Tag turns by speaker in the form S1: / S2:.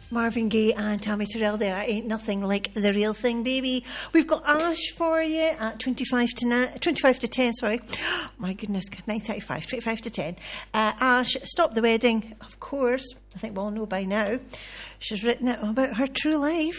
S1: Marvin Gaye and Tammy Terrell there. Ain't Nothing Like the Real Thing, baby. We've got Ash for you at 25 to 10, sorry. My goodness, 9:35, 25 to 10. Ash, Stop the Wedding, of course. I think we all know by now. She's written it about her true life.